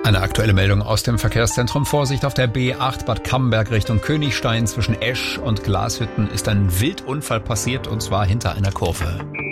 Eine aktuelle Meldung aus dem Verkehrszentrum. Vorsicht auf der B8 Bad Camberg Richtung Königstein. Zwischen Esch und Glashütten ist ein Wildunfall passiert, und zwar hinter einer Kurve.